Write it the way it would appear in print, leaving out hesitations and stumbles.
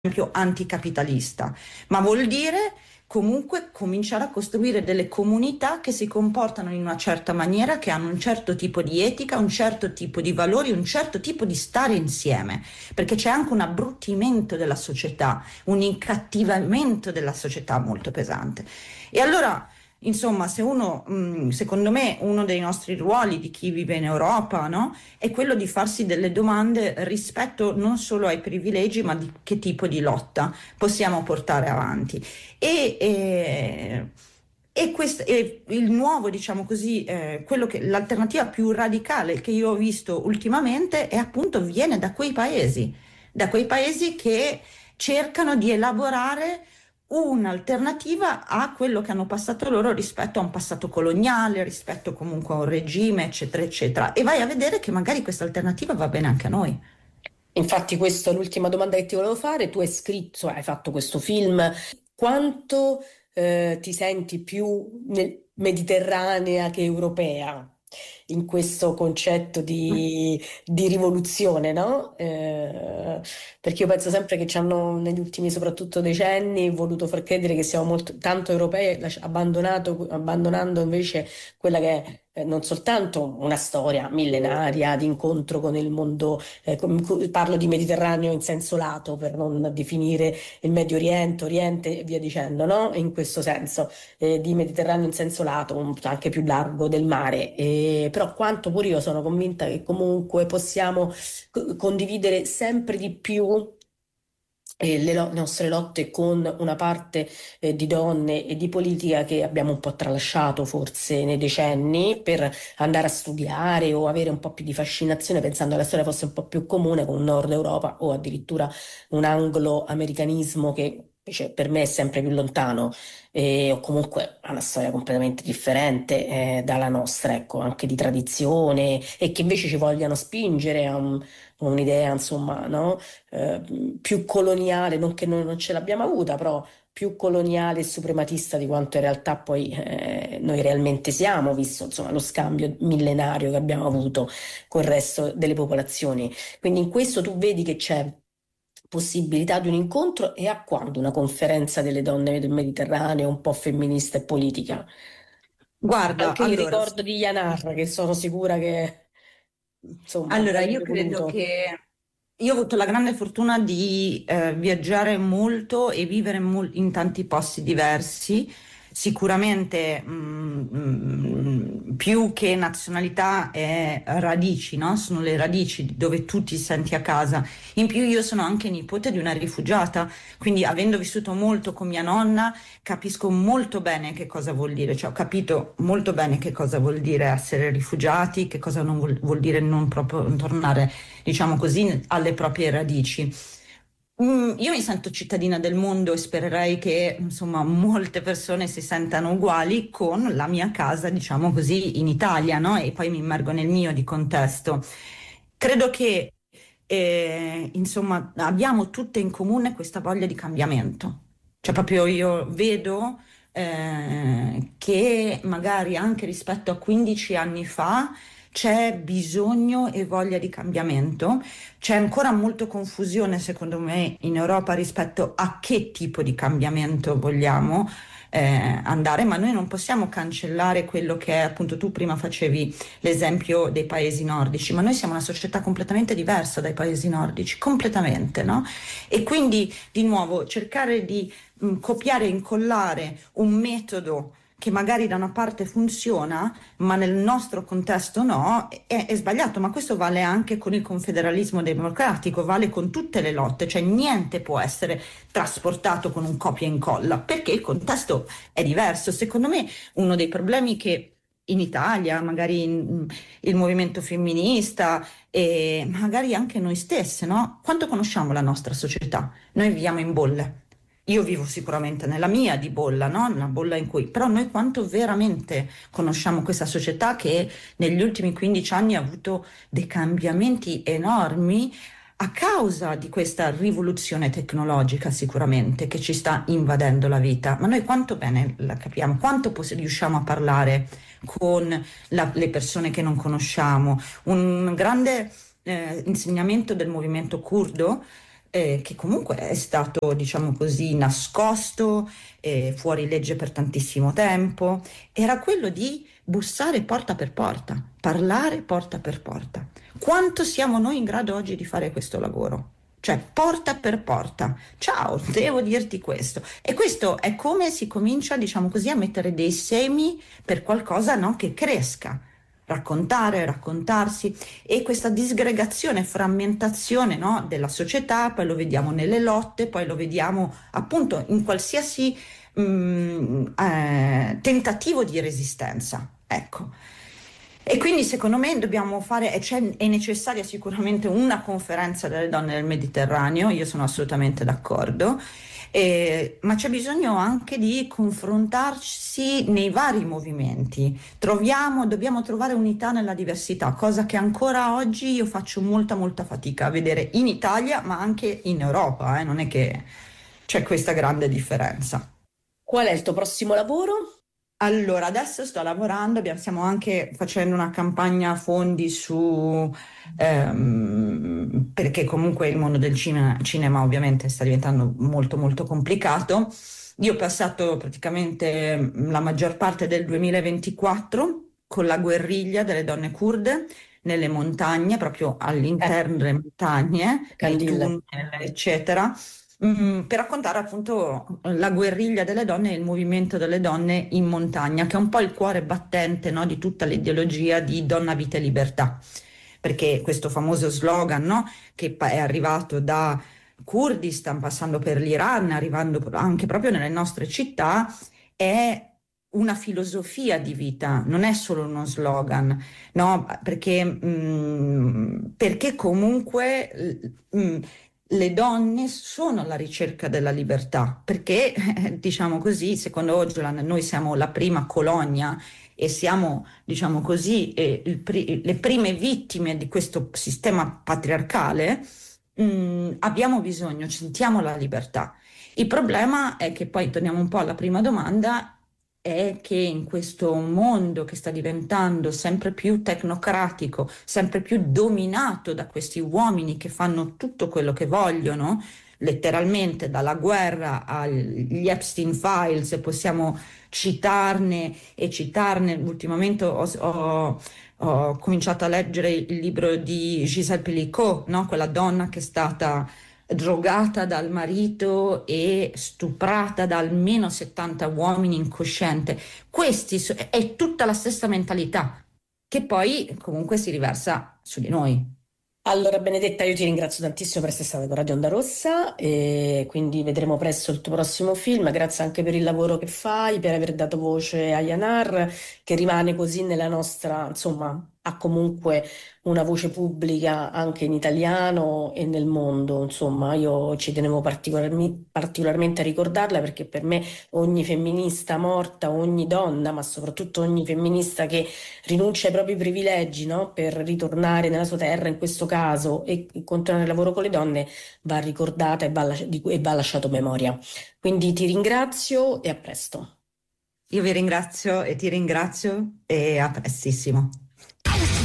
esempio anticapitalista, ma vuol dire comunque cominciare a costruire delle comunità che si comportano in una certa maniera, che hanno un certo tipo di etica, un certo tipo di valori, un certo tipo di stare insieme, perché c'è anche un abbruttimento della società, un incattivamento della società molto pesante. E allora, insomma, se uno, secondo me, uno dei nostri ruoli di chi vive in Europa, no? È quello di farsi delle domande rispetto non solo ai privilegi, ma di che tipo di lotta possiamo portare avanti. E, e, e il nuovo, diciamo così, l'alternativa più radicale che io ho visto ultimamente è appunto viene da quei paesi che cercano di elaborare un'alternativa a quello che hanno passato loro rispetto a un passato coloniale, rispetto comunque a un regime, eccetera, eccetera. E vai a vedere che magari questa alternativa va bene anche a noi. Infatti, questa è l'ultima domanda che ti volevo fare. Tu hai scritto, hai fatto questo film. Quanto ti senti più mediterranea che europea in questo concetto di rivoluzione, no? Perché io penso sempre che ci hanno, negli ultimi soprattutto decenni, voluto far credere che siamo molto, tanto europei, abbandonando invece quella che è non soltanto una storia millenaria di incontro con il mondo, parlo di Mediterraneo in senso lato per non definire il Medio Oriente, Oriente e via dicendo, no? In questo senso, di Mediterraneo in senso lato, anche più largo del mare. Però quanto pure io sono convinta che comunque possiamo condividere sempre di più le nostre lotte con una parte di donne e di politica che abbiamo un po' tralasciato forse nei decenni per andare a studiare o avere un po' più di fascinazione pensando che la storia fosse un po' più comune con Nord Europa o addirittura un anglo-americanismo che invece per me è sempre più lontano o comunque ha una storia completamente differente dalla nostra, ecco, anche di tradizione e che invece ci vogliano spingere a un'idea, insomma, no? eh, più coloniale, non che noi non ce l'abbiamo avuta, però più coloniale e suprematista di quanto in realtà poi noi realmente siamo, visto insomma lo scambio millenario che abbiamo avuto con il resto delle popolazioni. Quindi in questo tu vedi che c'è possibilità di un incontro e a quando una conferenza delle donne del Mediterraneo un po' femminista e politica? Guarda, Anche il ricordo di Yanar, che sono sicura che insomma allora, io avrebbe credo voluto. che io ho avuto la grande fortuna di viaggiare molto e vivere in tanti posti diversi. Sicuramente più che nazionalità è radici, no? Sono le radici dove tu ti senti a casa. In più io sono anche nipote di una rifugiata, quindi avendo vissuto molto con mia nonna, capisco molto bene che cosa vuol dire, cioè ho capito molto bene che cosa vuol dire essere rifugiati, che cosa non vuol dire non proprio tornare, diciamo così, alle proprie radici. Io mi sento cittadina del mondo e spererei che, insomma, molte persone si sentano uguali con la mia casa, diciamo così, in Italia, no? E poi mi immergo nel mio di contesto. Credo che, insomma, abbiamo tutte in comune questa voglia di cambiamento. Cioè, proprio io vedo che magari anche rispetto a 15 anni fa c'è bisogno e voglia di cambiamento. C'è ancora molta confusione, secondo me, in Europa rispetto a che tipo di cambiamento vogliamo andare, ma noi non possiamo cancellare quello che è, appunto, tu prima facevi l'esempio dei paesi nordici, ma noi siamo una società completamente diversa dai paesi nordici, completamente, no? E quindi, di nuovo, cercare di copiare e incollare un metodo che magari da una parte funziona, ma nel nostro contesto no, è sbagliato. Ma questo vale anche con il confederalismo democratico, vale con tutte le lotte, cioè niente può essere trasportato con un copia e incolla, perché il contesto è diverso. Secondo me uno dei problemi che in Italia, magari il movimento femminista e magari anche noi stesse, no? Quanto conosciamo la nostra società? Noi viviamo in bolle. Io vivo sicuramente nella mia di bolla, no? Una bolla in cui, però noi quanto veramente conosciamo questa società che negli ultimi 15 anni ha avuto dei cambiamenti enormi a causa di questa rivoluzione tecnologica sicuramente che ci sta invadendo la vita, ma noi quanto bene la capiamo, quanto riusciamo a parlare con le persone che non conosciamo. Un grande insegnamento del movimento curdo che comunque è stato, diciamo così, nascosto, fuori legge per tantissimo tempo, era quello di bussare porta per porta, parlare porta per porta. Quanto siamo noi in grado oggi di fare questo lavoro? Cioè, porta per porta. Ciao, devo dirti questo. E questo è come si comincia, diciamo così, a mettere dei semi per qualcosa, no, che cresca. Raccontare, raccontarsi e questa disgregazione, frammentazione, no, della società, poi lo vediamo nelle lotte, poi lo vediamo appunto in qualsiasi tentativo di resistenza. Ecco. E quindi secondo me dobbiamo fare, è necessaria sicuramente una conferenza delle donne del Mediterraneo, io sono assolutamente d'accordo, ma c'è bisogno anche di confrontarsi nei vari movimenti. Dobbiamo trovare unità nella diversità, cosa che ancora oggi io faccio molta molta fatica a vedere in Italia, ma anche in Europa, non è che c'è questa grande differenza. Qual è il tuo prossimo lavoro? Allora, adesso sto lavorando, stiamo anche facendo una campagna a fondi perché comunque il mondo del cinema ovviamente sta diventando molto molto complicato. Io ho passato praticamente la maggior parte del 2024 con la guerriglia delle donne curde nelle montagne, proprio all'interno delle montagne, nei Candil. tunnel, eccetera, per raccontare appunto la guerriglia delle donne e il movimento delle donne in montagna, che è un po' il cuore battente, no, di tutta l'ideologia di donna, vita e libertà. Perché questo famoso slogan, no, che è arrivato da Kurdistan, passando per l'Iran, arrivando anche proprio nelle nostre città, è una filosofia di vita, non è solo uno slogan, no? Perché comunque le donne sono alla ricerca della libertà, perché diciamo così, secondo Öcalan, noi siamo la prima colonia e siamo, diciamo così, le prime vittime di questo sistema patriarcale. Abbiamo bisogno, sentiamo la libertà. Il problema è che poi torniamo un po' alla prima domanda, è che in questo mondo che sta diventando sempre più tecnocratico, sempre più dominato da questi uomini che fanno tutto quello che vogliono, letteralmente dalla guerra agli Epstein Files, e possiamo citarne e citarne. Ultimamente ho cominciato a leggere il libro di Gisèle Pelicot, no? Quella donna che è stata drogata dal marito e stuprata da almeno 70 uomini incosciente. È tutta la stessa mentalità che poi comunque si riversa su di noi. Allora, Benedetta, io ti ringrazio tantissimo per essere stata con Radio Onda Rossa e quindi vedremo presto il tuo prossimo film. Grazie anche per il lavoro che fai, per aver dato voce a Yanar, che rimane così nella nostra, insomma, ha comunque una voce pubblica anche in italiano e nel mondo. Insomma, io ci tenevo particolarmente a ricordarla perché per me ogni femminista morta, ogni donna, ma soprattutto ogni femminista che rinuncia ai propri privilegi, no? Per ritornare nella sua terra, in questo caso, e continuare il lavoro con le donne, va ricordata e va lasciato memoria. Quindi ti ringrazio e a presto. Io vi ringrazio e ti ringrazio e a prestissimo.